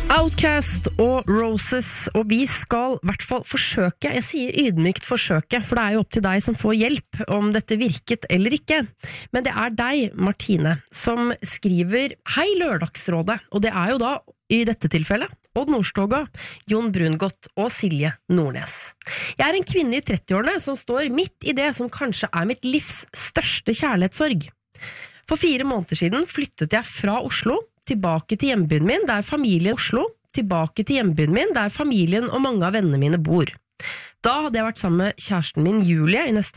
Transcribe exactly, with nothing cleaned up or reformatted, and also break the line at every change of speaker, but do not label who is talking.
Outcast og Roses, og vi skal i hvert fall forsøke, jeg sier ydmykt forsøke, for det er jo opp til deg som får hjelp om dette virket eller ikke. Men det er deg, Martine, som skriver Hei Lørdagsrådet, og det er jo da i dette tilfellet Odd Nordstoga, Jon Brungot og Silje Nordnes. Jeg er en kvinne i trettiårene som står midt i det som kanskje er mitt livs største kjærlighetssorg. For fire måneder siden flyttet jeg fra Oslo tilbake til hjembyen min, der familien Oslo, tilbake til hjembyen min, der familien og mange av vennene mine bor. Da hadde jeg vært sammen med kjæresten min Julie i nesten